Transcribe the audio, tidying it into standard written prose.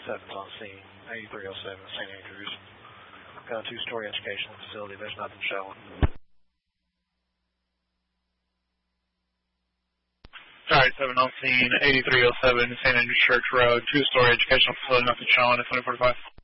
87's on scene, 8307 St. Andrews. Got a two-story educational facility. There's nothing showing. Alright, 7 on scene, 8307 St. Andrews Church Road, two-story educational facility, nothing showing at 2045.